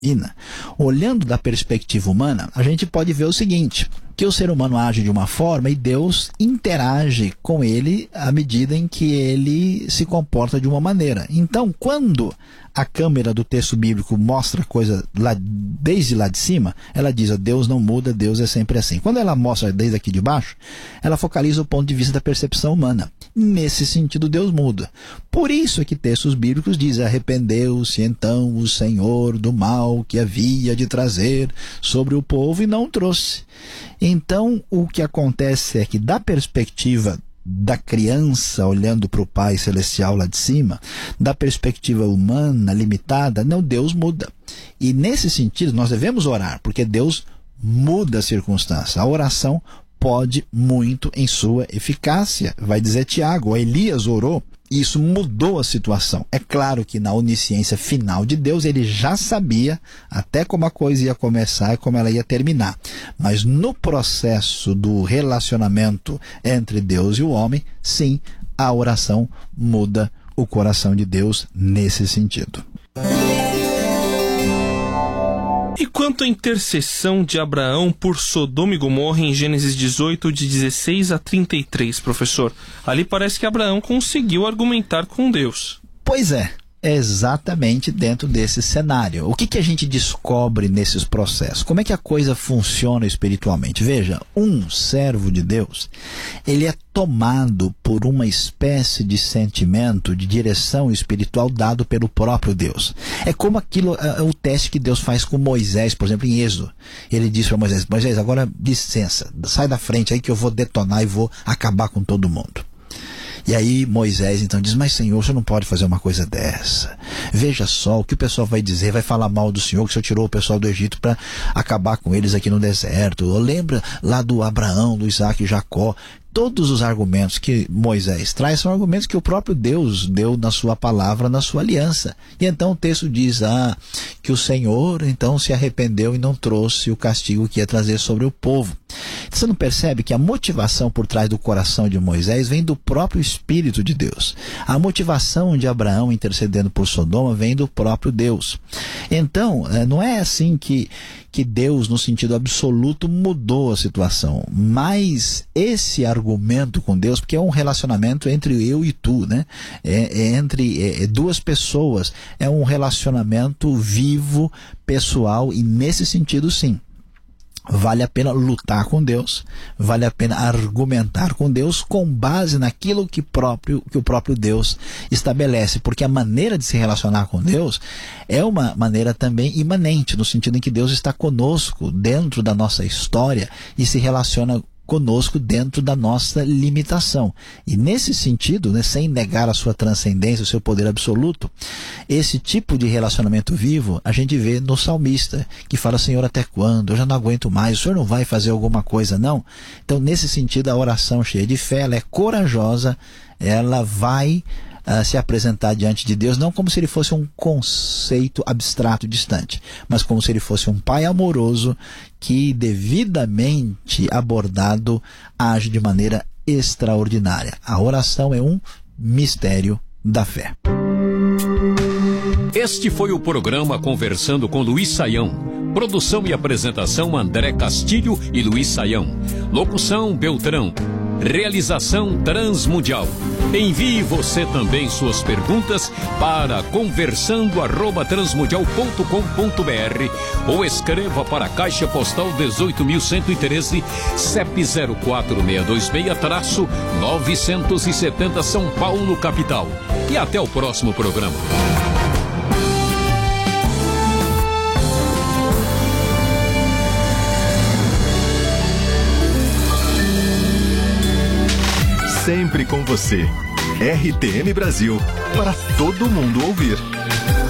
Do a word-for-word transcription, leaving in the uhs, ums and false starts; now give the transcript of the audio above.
divina. Olhando da perspectiva humana, a gente pode ver o seguinte, que o ser humano age de uma forma e Deus interage com ele à medida em que ele se comporta de uma maneira. Então, quando a câmera do texto bíblico mostra a coisa lá, desde lá de cima, ela diz, ó, Deus não muda, Deus é sempre assim. Quando ela mostra desde aqui de baixo, ela focaliza o ponto de vista da percepção humana. Nesse sentido, Deus muda. Por isso é que textos bíblicos dizem, arrependeu-se então o Senhor do mal que havia de trazer sobre o povo e não trouxe. Então, o que acontece é que, da perspectiva da criança olhando para o Pai Celestial lá de cima, da perspectiva humana limitada, não, Deus muda. E nesse sentido, nós devemos orar, porque Deus muda a circunstância. A oração pode muito em sua eficácia. Vai dizer Tiago, Elias orou, e isso mudou a situação. É claro que na onisciência final de Deus, ele já sabia até como a coisa ia começar e como ela ia terminar. Mas no processo do relacionamento entre Deus e o homem, sim, a oração muda o coração de Deus nesse sentido. E quanto à intercessão de Abraão por Sodoma e Gomorra em Gênesis dezoito, de dezesseis a trinta e três, professor? Ali parece que Abraão conseguiu argumentar com Deus. Pois é, é exatamente dentro desse cenário. O que, que a gente descobre nesses processos? Como é que a coisa funciona espiritualmente? Veja, um servo de Deus, ele é tomado por uma espécie de sentimento, de direção espiritual dado pelo próprio Deus. É como aquilo, é o teste que Deus faz com Moisés, por exemplo, em Êxodo. Ele diz para Moisés, Moisés, agora licença, sai da frente aí que eu vou detonar e vou acabar com todo mundo. E aí Moisés então diz, mas Senhor, você não pode fazer uma coisa dessa. Veja só o que o pessoal vai dizer, vai falar mal do Senhor, que o Senhor tirou o pessoal do Egito para acabar com eles aqui no deserto. Lembra lá do Abraão, do Isaac e Jacó. Todos os argumentos que Moisés traz são argumentos que o próprio Deus deu na sua palavra, na sua aliança. E então o texto diz ah, que o Senhor então se arrependeu e não trouxe o castigo que ia trazer sobre o povo. Você não percebe que a motivação por trás do coração de Moisés vem do próprio Espírito de Deus. A motivação de Abraão intercedendo por Sodoma vem do próprio Deus. Então, não é assim que, que Deus, no sentido absoluto, mudou a situação. Mas esse argumento com Deus, porque é um relacionamento entre eu e tu, né? É, é entre é, é duas pessoas. É um relacionamento vivo, pessoal, e nesse sentido, sim. Vale a pena lutar com Deus, vale a pena argumentar com Deus com base naquilo que, próprio, que o próprio Deus estabelece, porque a maneira de se relacionar com Deus é uma maneira também imanente, no sentido em que Deus está conosco dentro da nossa história e se relaciona conosco dentro da nossa limitação. E nesse sentido, né, sem negar a sua transcendência, o seu poder absoluto, esse tipo de relacionamento vivo a gente vê no salmista, que fala, Senhor, até quando? Eu já não aguento mais, o Senhor não vai fazer alguma coisa, não? Então, nesse sentido, a oração cheia de fé, ela é corajosa, ela vai Uh, se apresentar diante de Deus, não como se ele fosse um conceito abstrato distante, mas como se ele fosse um pai amoroso que, devidamente abordado, age de maneira extraordinária. A oração é um mistério da fé. Este foi o programa Conversando com Luiz Saião. Produção e apresentação André Castilho e Luiz Saião. Locução Beltrão. Realização Transmundial. Envie você também suas perguntas para conversando arroba transmundial ponto com ponto br ou escreva para a Caixa Postal dezoito mil cento e treze, C E P zero quatro seis dois seis, novecentos e setenta São Paulo, capital. E até o próximo programa. Sempre com você. R T M Brasil, para todo mundo ouvir.